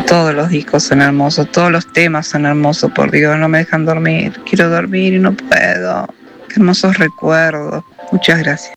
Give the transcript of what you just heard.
Todos los discos son hermosos, todos los temas son hermosos, por Dios, no me dejan dormir. Quiero dormir y no puedo. Qué hermosos recuerdos. Muchas gracias.